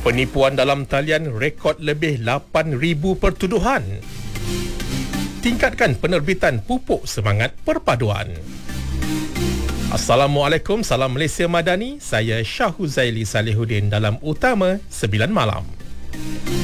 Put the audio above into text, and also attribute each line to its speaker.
Speaker 1: Penipuan dalam talian rekod lebih 8,000 pertuduhan. Tingkatkan penerbitan pupuk semangat perpaduan. Assalamualaikum, salam Malaysia Madani. Saya Syahuzaili Salihuddin dalam Utama 9 Malam.